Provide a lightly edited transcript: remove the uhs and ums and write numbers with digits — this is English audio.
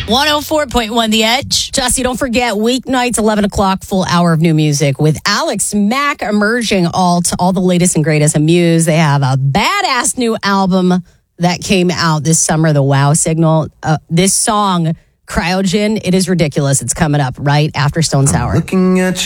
104.1 The Edge. Jesse, don't forget, weeknights, 11 o'clock, full hour of new music with Alex Mack emerging all the latest and greatest in Muse. They have a badass new album that came out this summer, The Wow Signal. This song, Cryogen, it is ridiculous. It's coming up right after Stone Sour. Looking at you.